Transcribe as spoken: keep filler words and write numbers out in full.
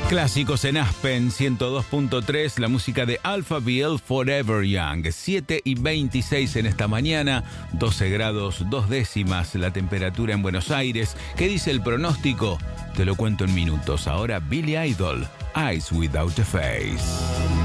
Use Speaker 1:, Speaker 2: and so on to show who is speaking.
Speaker 1: Clásicos en Aspen ciento dos punto tres, la música de Alphaville, Forever Young. siete y veintiséis en esta mañana, doce grados dos décimas la temperatura en Buenos Aires. ¿Qué dice el pronóstico? Te lo cuento en minutos. Ahora Billy Idol, Eyes Without a Face.